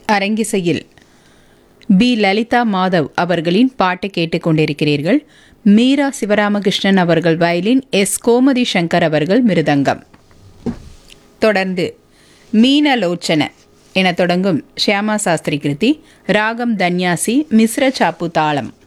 அரங்கிசையில் B Lalitha Madhav அவர்களின் பாட்டு கேட்டுக்கொண்டிருக்கிறீர்கள். மீரா சிவராமகிருஷ்ணன் அவர்கள் வயலின், எஸ் கோமதி சங்கர் அவர்கள் மிருதங்கம். தொடர்ந்து மீனலோச்சன என தொடங்கும் ஷியாமா சாஸ்திரி கிருதி, ராகம் தன்யாசி, மிஸ்ர சாப்பு தாளம்.